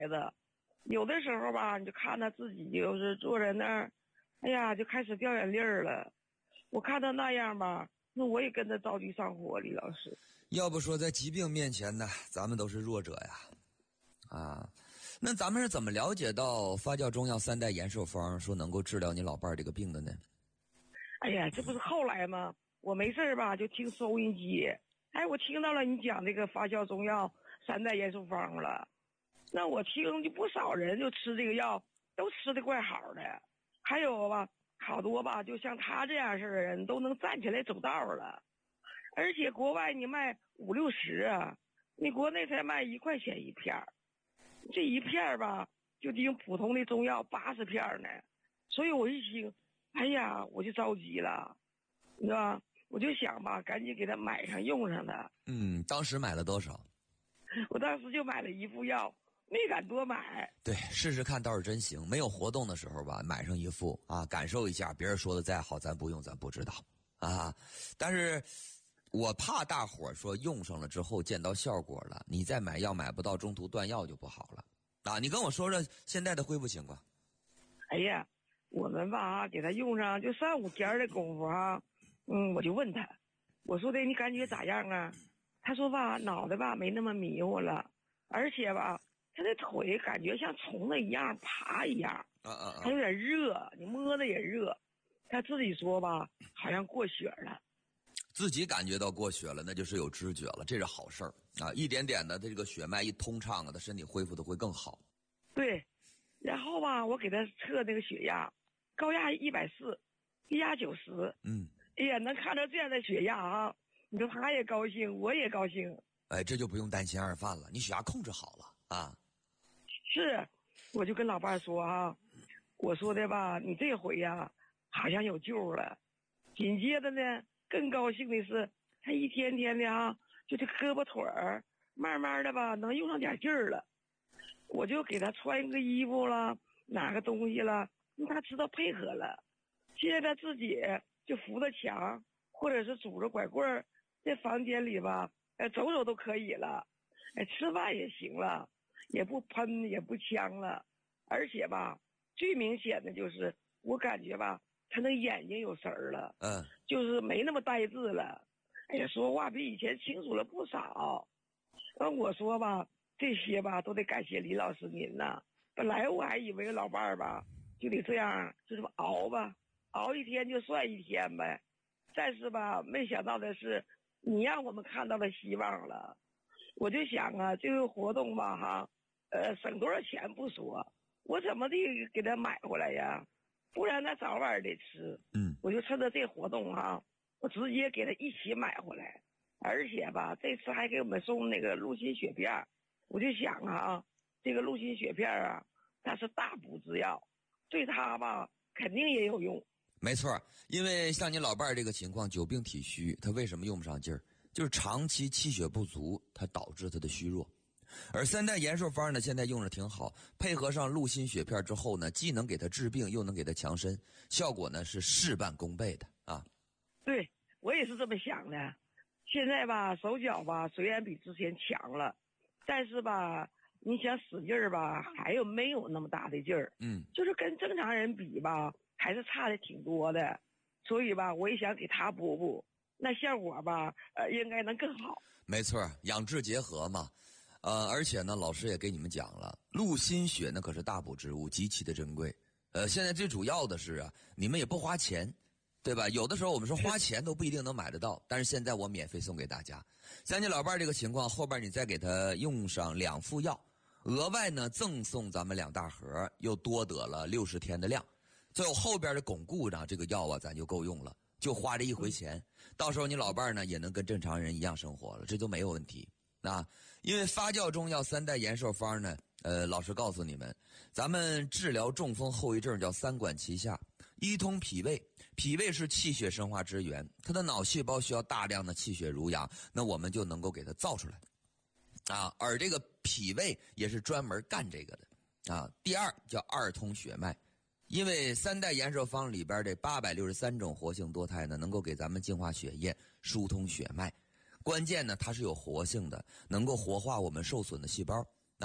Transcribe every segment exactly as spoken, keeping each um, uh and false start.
子。有的时候吧，你就看他自己就是坐在那儿，哎呀，就开始掉眼泪了。我看他那样吧，那我也跟着着急上火。李老师， 要不说在疾病面前呢，咱们都是弱者呀，啊，那咱们是怎么了解到发酵中药三代延寿方说能够治疗你老伴儿这个病的呢？ 哎呀，这不是后来吗？我没事吧，就听收音机，哎，我听到了你讲这个发酵中药三代延寿方了。那我听就不少人就吃这个药，都吃的怪好的。还有吧，好多吧，就像他这样式的人都能站起来走道了。而且国外你卖五六十啊，你国内才卖一块钱一片儿，这一片儿吧，就比普通的中药八十片儿呢。所以我一听，哎呀，我就着急了，你知道吧？我就想吧，赶紧给他买上用上的。 嗯，当时买了多少？ 我当时就买了一副药。没敢多买， 对，试试看倒是真行。没有活动的时候吧，买上一副啊，感受一下。别人说的再好，咱不用，咱不知道啊。但是，我怕大伙儿说用上了之后见到效果了，你再买药买不到，中途断药就不好了啊。你跟我说说现在的恢复情况。 哎呀，我们吧给他用上就三五天的功夫啊，嗯，我就问他，我说的你感觉咋样啊？他说吧，脑袋吧没那么迷糊了，而且吧。他的腿感觉像虫子一样爬一样， 啊啊啊！ 他有点热，你摸的也热。他自己说吧，好像过血了。 自己感觉到过血了，那就是有知觉了，这是好事儿啊！一点点的，这个血脉一通畅啊，他身体恢复的会更好。 对，然后吧，我给他测那个血压，高压一百四，低压九十。 嗯， 哎呀，能看到这样的血压啊，你说他也高兴，我也高兴。 哎，这就不用担心二饭了，你血压控制好了啊。 是，我就跟老伴说啊，我说的吧，你这回呀，好像有救了。紧接着呢，更高兴的是，他一天天的啊，就这胳膊腿儿，慢慢的吧，能用上点劲儿了。我就给他穿个衣服了，拿个东西了，他知道配合了。现在他自己就扶着墙，或者是拄着拐棍儿，在房间里吧，哎，走走都可以了，哎，吃饭也行了。也不喷也不呛了，而且吧，最明显的就是我感觉吧，他那眼睛有神儿了， 嗯， 就是没那么呆滞了，哎呀，说话比以前清楚了不少。那我说吧，这些吧都得感谢李老师您呐。本来我还以为老伴儿吧就得这样，就这么熬吧，熬一天就算一天呗。但是吧，没想到的是，你让我们看到了希望了。我就想啊，这个活动吧，哈，呃，省多少钱不说，我怎么的给他买回来呀？不然他早晚得吃。 嗯， 我就趁着这活动哈，我直接给他一起买回来，而且吧，这次还给我们送那个鹿心血片。我就想啊，这个鹿心血片啊，它是大补之药，对他吧肯定也有用。 没错，因为像你老伴儿这个情况，久病体虚，他为什么用不上劲儿？就是长期气血不足，它导致他的虚弱。而三代延寿方呢，现在用着挺好，配合上鹿心血片之后呢，既能给他治病，又能给他强身，效果呢是事半功倍的啊。 对，我也是这么想的。现在吧，手脚吧虽然比之前强了，但是吧，你想使劲儿吧，还有没有那么大的劲儿？ 嗯， 就是跟正常人比吧，还是差的挺多的。所以吧，我也想给他补补。那效果吧，呃，应该能更好。 没错，养治结合嘛，呃，而且呢，老师也给你们讲了，鹿心血那可是大补之物，极其的珍贵。呃，现在最主要的是啊，你们也不花钱，对吧？有的时候我们说花钱都不一定能买得到，但是现在我免费送给大家。像你老伴儿这个情况，后边你再给他用上两副药，额外呢赠送咱们两大盒，又多得了六十天的量。最后后边的巩固上这个药啊，咱就够用了。就花这一回钱，到时候你老伴儿呢也能跟正常人一样生活了，这都没有问题啊。因为发酵中药三代延寿方呢，呃，老实告诉你们，咱们治疗中风后遗症叫三管齐下，一通脾胃，脾胃是气血生化之源，它的脑细胞需要大量的气血濡养，那我们就能够给它造出来啊。而这个脾胃也是专门干这个的啊。第二叫二通血脉。因为三代延寿方里边这八百六十三种活性多肽呢，能够给咱们净化血液、疏通血脉。关键呢，它是有活性的，能够活化我们受损的细胞。啊，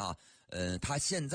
呃，他现在。